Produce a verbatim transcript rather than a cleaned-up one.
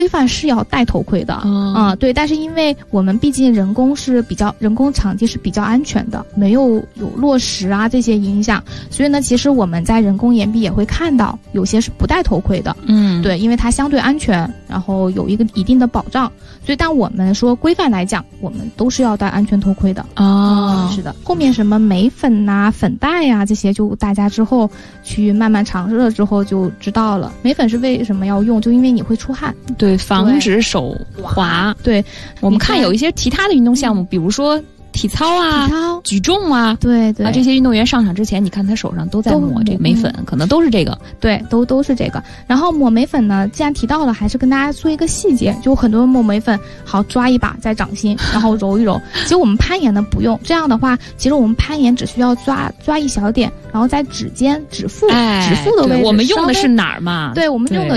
规范是要戴头盔的啊、 哦呃，对，但是因为我们毕竟人工是比较人工场地是比较安全的，没有有落石啊这些影响，所以呢，其实我们在人工岩壁也会看到有些是不戴头盔的， 嗯， 对，因为它相对安全，然后有一个一定的保障，所以但我们说规范来讲，我们都是要戴安全头盔的。 哦、 嗯，是的，后面什么镁粉呐、啊、粉袋呀、啊、这些，就大家之后去慢慢尝试了之后就知道了。镁粉是为什么要用？就因为你会出汗， 对，防止手滑。 对， 我们看有一些其他的运动项目，比如说体操啊、 体操、 举重啊， 对对、 啊，这些运动员上场之前，你看他手上都在抹这个镁粉，可能都是这个， 对，都都是这个。然后抹镁粉呢，既然提到了，还是跟大家说一个细节，就很多人抹镁粉，好抓一把在掌心，然后揉一揉。其实我们攀岩呢不用这样的话，其实我们攀岩只需要抓抓一小点，然后在指尖、指腹、 哎、 指腹的位置， 我们用的是哪儿嘛？ 对，我们用的